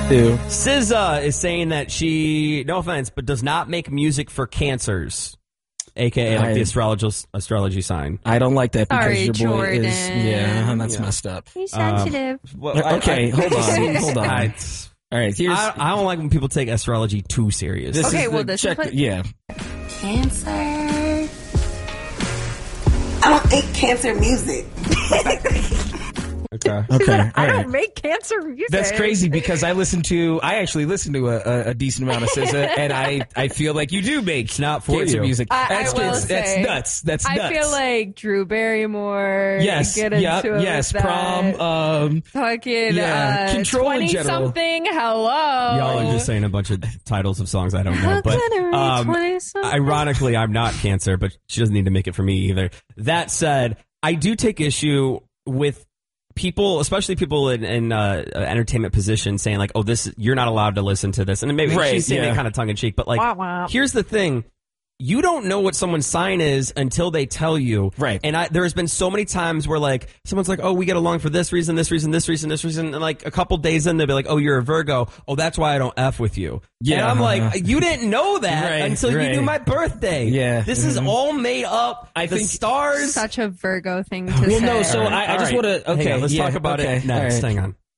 Ew. SZA is saying that she, no offense, but does not make music for cancers, aka like the astrology sign. I don't like that because Sorry, your boy Jordan. is that's messed up. He's sensitive. Okay, hold on. All right, here's. I don't like when people take astrology too serious. This Okay, is well, the this is what- Cancer. I don't make cancer music. Okay. Okay. I don't make cancer music. That's crazy because I actually listen to a decent amount of SZA, and I feel like you do make not for cancer you. music. I will That's say, nuts. That's nuts. I feel like Drew Barrymore. Yes. Get into Yep. it Yes. with Prom. that. Fucking Control in 20 general. something. Hello. Y'all are just saying a bunch of titles of songs I don't know. But ironically, I'm not cancer, but she doesn't need to make it for me either. That said, I do take issue with people, especially people in entertainment positions, saying like, "Oh, you're not allowed to listen to this," and maybe she's saying it kind of tongue in cheek. But like, here's the thing. You don't know what someone's sign is until they tell you. Right. And there has been so many times where like someone's like, oh, we get along for this reason, this reason, this reason, this reason. And like a couple days in, they'll be like, oh, you're a Virgo. Oh, that's why I don't F with you. Yeah. And I'm like, you didn't know that until you right. knew my birthday. Yeah. This is all made up. I think stars. Such a Virgo thing to say. Well, no, so I just want to, okay. Let's talk about it next. Right. Hang on.